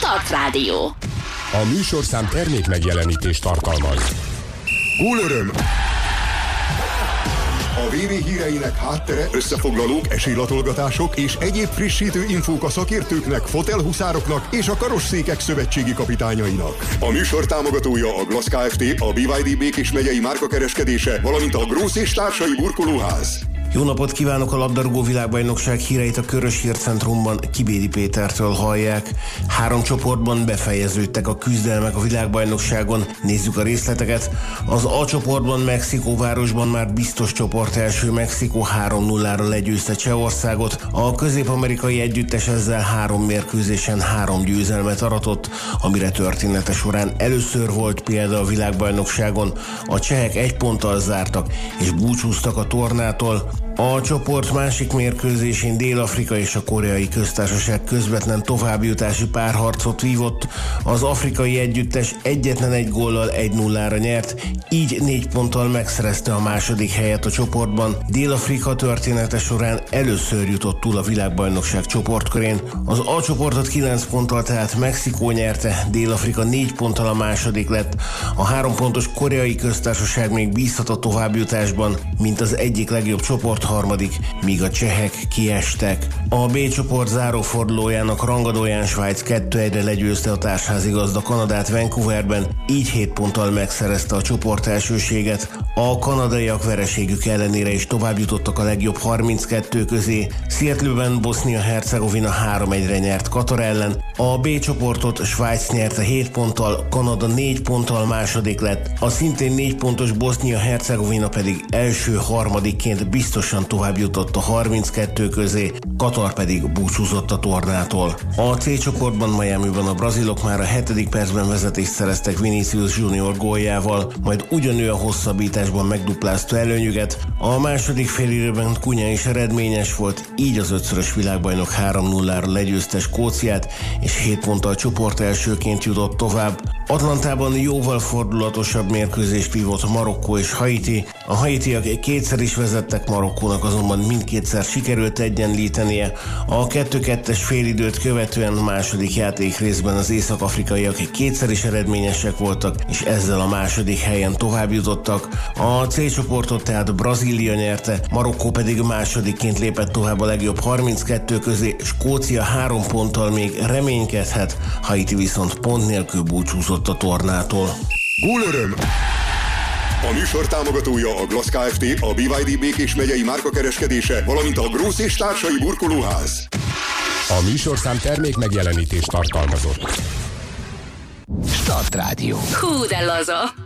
Start Rádió. A műsorszám termék megjelenítést tartalmaz. Gól-öröm! A VV híreinek háttere, összefoglalók, esélylatolgatások és egyéb frissítő infók a szakértőknek, fotelhuszároknak és a karosszékek szövetségi kapitányainak. A műsor támogatója a Glass Kft., a BYD Békés megyei márkakereskedése, valamint a Grósz és társai burkolóház. Jó napot kívánok! A labdarúgó világbajnokság híreit a Körös Hírcentrumban Kibédi Pétertől hallják. 3 csoportban befejeződtek a küzdelmek a világbajnokságon. Nézzük a részleteket. Az A csoportban Mexikóvárosban már biztos csoport első Mexikó 3-0-ra legyőzte Csehországot. A közép-amerikai együttes ezzel 3 mérkőzésen 3 győzelmet aratott, amire története során először volt példa a világbajnokságon. A csehek 1 ponttal zártak és búcsúztak a tornától. A csoport másik mérkőzésén Dél-Afrika és a Koreai Köztársaság közvetlen továbbjutási párharcot vívott. Az afrikai együttes egyetlen 1 góllal 1-0-ra nyert, így 4 ponttal megszerezte a második helyet a csoportban. Dél-Afrika története során először jutott túl a világbajnokság csoportkörén. Az A csoportot 9 ponttal tehát Mexikó nyerte, Dél-Afrika 4 ponttal a második lett. A 3 pontos Koreai Köztársaság még bízhat a továbbjutásban, mint az egyik legjobb csoport harmadik, míg a csehek kiestek. A B csoport zárófordulójának rangadóján Svájc 2-1-re legyőzte a társházigazda Kanadát Vancouverben, így 7 ponttal megszerezte a csoport elsőséget. A kanadaiak vereségük ellenére is továbbjutottak a legjobb 32 közé. Seattle-ben Bosznia-Hercegovina 3-1-re nyert Katar ellen. A B csoportot Svájc nyerte 7 ponttal, Kanada 4 ponttal második lett. A szintén 4 pontos Bosznia-Hercegovina pedig első harmadikként biztosan tovább jutott a 32 közé, Katar pedig búcsúzott a tornától. A C csoportban Miamiban a brazilok már a 7. percben vezetést szereztek Vinicius Junior góljával, majd ugyanő a hosszabbításban megduplázta előnyüket. A második félidőben Cunha is eredményes volt, így az 5-szörös világbajnok 3-0-ra legyőzte Skóciát, és 7 ponttal csoport elsőként jutott tovább. Atlantában jóval fordulatosabb mérkőzést vívott Marokkó és Haiti. A haitiak kétszer is vezettek, Marokkónak azonban mindkétszer sikerült egyenlítenie. A 2-2-es félidőt követően a második játékrészben az észak-afrikaiak kétszer is eredményesek voltak, és ezzel a második helyen tovább jutottak. A C csoportot tehát Brazília nyerte, Marokkó pedig másodikként lépett tovább a legjobb 32 közé, Skócia 3 ponttal még reménykedhet, Haiti viszont pont nélkül búcsúzott a tornától. Gól-öröm! A műsor támogatója a Glass Kft., a BYD Békés megyei márkakereskedése, valamint a Grósz és társai burkolóház. A műsorszám termék megjelenítést tartalmazott. Start Rádió. Hú, de laza!